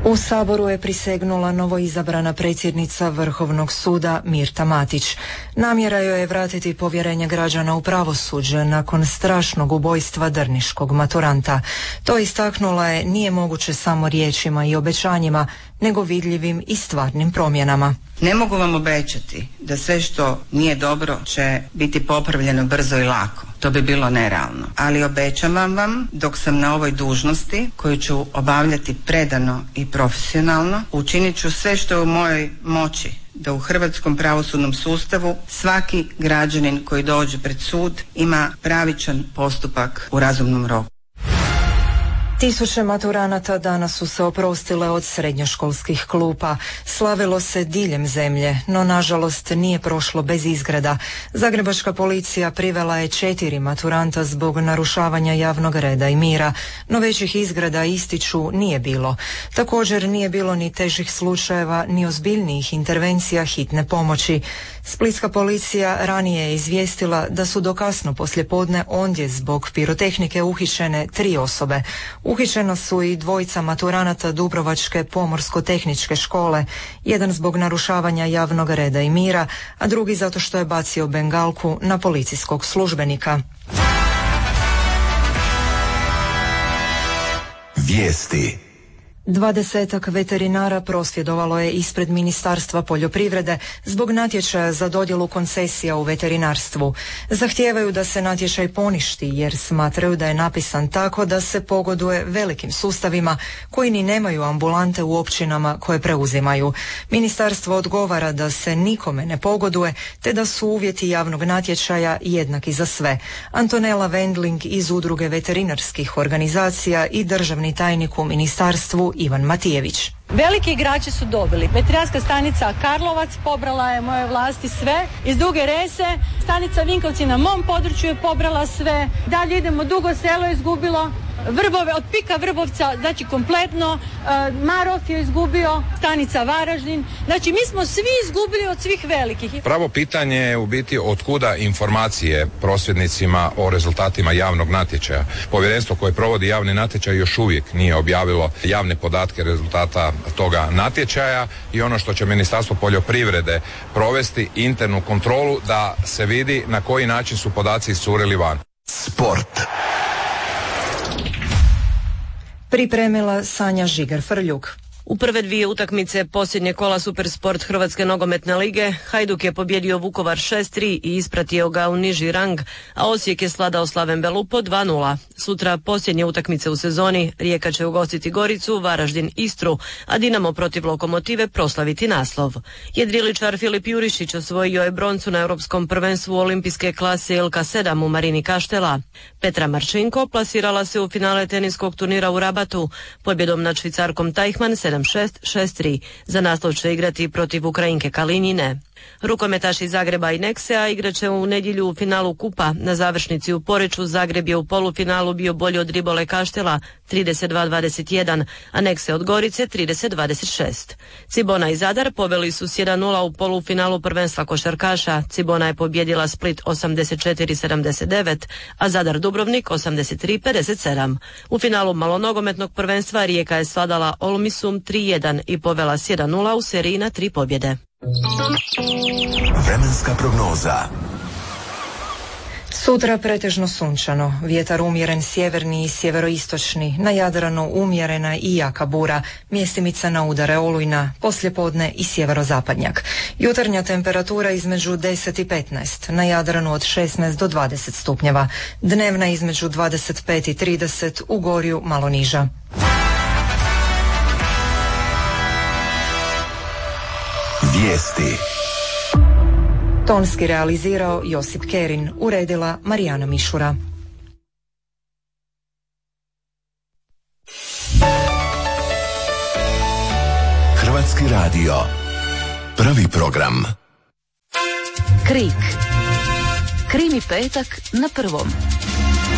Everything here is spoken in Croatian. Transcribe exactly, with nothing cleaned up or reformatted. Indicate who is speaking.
Speaker 1: U Saboru je prisegnula novoizabrana predsjednica Vrhovnog suda Mirta Matić. Namjera joj je vratiti povjerenje građana u pravosuđe nakon strašnog ubojstva drniškog maturanta. To istaknula je nije moguće samo riječima i obećanjima, nego vidljivim i stvarnim promjenama.
Speaker 2: Ne mogu vam obećati da sve što nije dobro će biti popravljeno brzo i lako. To bi bilo nerealno. Ali obećavam vam, dok sam na ovoj dužnosti, koju ću obavljati predano i profesionalno, učinit ću sve što je u mojoj moći da u hrvatskom pravosudnom sustavu svaki građanin koji dođe pred sud ima pravičan postupak u razumnom roku.
Speaker 1: Tisuće maturanata danas su se oprostile od srednjoškolskih klupa. Slavilo se diljem zemlje, no nažalost nije prošlo bez izgreda. Zagrebačka policija privela je četiri maturanta zbog narušavanja javnog reda i mira, no većih izgreda, ističu, nije bilo. Također nije bilo ni težih slučajeva, ni ozbiljnijih intervencija hitne pomoći. Splitska policija ranije je izvijestila da su do kasno poslijepodne ondje zbog pirotehnike uhićene tri osobe. Uhićena su i dvojica maturanata Dubrovačke pomorsko-tehničke škole, jedan zbog narušavanja javnog reda i mira, a drugi zato što je bacio bengalku na policijskog službenika.
Speaker 3: Vijesti.
Speaker 1: Dvadesetak veterinara prosvjedovalo je ispred Ministarstva poljoprivrede zbog natječaja za dodjelu koncesija u veterinarstvu. Zahtijevaju da se natječaj poništi jer smatraju da je napisan tako da se pogoduje velikim sustavima koji ni nemaju ambulante u općinama koje preuzimaju. Ministarstvo odgovara da se nikome ne pogoduje te da su uvjeti javnog natječaja jednaki za sve. Antonela Wendling iz Udruge veterinarskih organizacija i državni tajnik u ministarstvu Ivan Matijević.
Speaker 4: Veliki igrači su dobili. Veterinarska stanica Karlovac pobrala je moje vlasti sve. Iz Duge Rese, stanica Vinkovci na mom području je pobrala sve. Dalje idemo, Dugo Selo je izgubilo. Vrbove, od Pika Vrbovca, znači kompletno, e, Marof je izgubio, stanica Varaždin, znači mi smo svi izgubili od svih velikih.
Speaker 5: Pravo pitanje je u biti otkuda informacije prosvjednicima o rezultatima javnog natječaja. Povjerenstvo koje provodi javni natječaj još uvijek nije objavilo javne podatke rezultata toga natječaja i ono što će Ministarstvo poljoprivrede provesti internu kontrolu da se vidi na koji način su podaci iscurili van.
Speaker 3: Sport.
Speaker 1: Pripremila Sanja Žigar-Frljuk.
Speaker 6: U prve dvije utakmice posljednje kola Supersport Hrvatske nogometne lige Hajduk je pobjedio Vukovar šest tri i ispratio ga u niži rang, a Osijek je sladao Slaven Belupo dva nula. Sutra posljednje utakmice u sezoni, Rijeka će ugostiti Goricu, Varaždin Istru, a Dinamo protiv Lokomotive proslaviti naslov. Jedriličar Filip Jurišić osvojio je broncu na europskom prvenstvu olimpijske klase Ilka sedam u Marini Kaštela. Petra Marčinko plasirala se u finale teniskog turnira u Rabatu, pobjedom nad Švicarkom Tajhman sedam šest, šest tri. Za naslov će igrati protiv Ukrajinke Kalinjine. Rukometaši Zagreba i Neksea igraće u nedjelju u finalu kupa. Na završnici u Poreču Zagreb je u polufinalu bio bolji od Ribole Kaštela trideset dva dvadeset jedan, a Nekse od Gorice trideset dvadeset šest. Cibona i Zadar poveli su s jedan nula u polufinalu prvenstva košarkaša. Cibona je pobjedila Split osamdeset četiri sedamdeset devet, a Zadar Dubrovnik osamdeset tri pedeset sedam. U finalu malonogometnog prvenstva Rijeka je svladala Olmisum tri jedan i povela s jedan nula u seriji na tri pobjede.
Speaker 3: Vremenska prognoza.
Speaker 1: Sutra pretežno sunčano, vjetar umjeren sjeverni i sjeveroistočni, na Jadranu umjerena i jaka bura, mjestimica na udare olujna, poslijepodne i sjeverozapadnjak. Jutarnja temperatura između deset i petnaest, na Jadranu od šesnaest do dvadeset stupnjeva, dnevna između dvadeset pet i trideset, u Gorju malo niža.
Speaker 3: Vijesti.
Speaker 1: Tonski realizirao Josip Kerin, uredila Marijana Mišura.
Speaker 3: Hrvatski radio. Prvi program.
Speaker 7: Krik. Krimi petak na prvom.